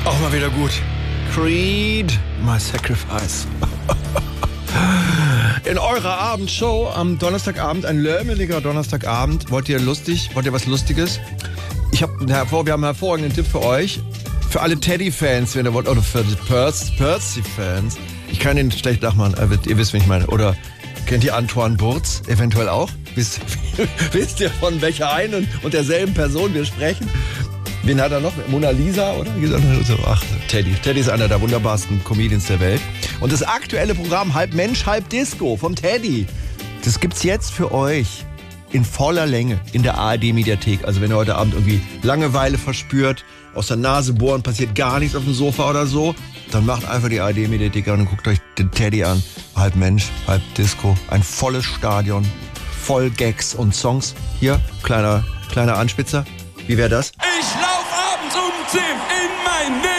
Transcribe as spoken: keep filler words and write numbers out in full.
Auch mal wieder gut. Creed, My Sacrifice. In eurer Abendshow am Donnerstagabend, ein lärmeliger Donnerstagabend. Wollt ihr lustig? Wollt ihr was Lustiges? Ich hab hervor, wir haben einen hervorragenden Tipp für euch. Für alle Teddy-Fans, wenn ihr wollt, oder für die Percy-Fans. Ich kann den schlecht nachmachen, ihr wisst, wen ich meine. Oder kennt ihr Antoine Burz eventuell auch? Wisst, wisst ihr, von welcher einen und derselben Person wir sprechen? Wen hat er noch? Mona Lisa, oder? Ach, Teddy. Teddy ist einer der wunderbarsten Comedians der Welt. Und das aktuelle Programm Halb Mensch, Halb Disco vom Teddy, das gibt's jetzt für euch in voller Länge in der A R D-Mediathek. Also wenn ihr heute Abend irgendwie Langeweile verspürt, aus der Nase bohren, passiert gar nichts auf dem Sofa oder so, dann macht einfach die A R D-Mediathek an und guckt euch den Teddy an. Halb Mensch, Halb Disco. Ein volles Stadion, voll Gags und Songs. Hier, kleiner, kleiner Anspitzer. Wie wäre das? Ich lauf abends um zehn in mein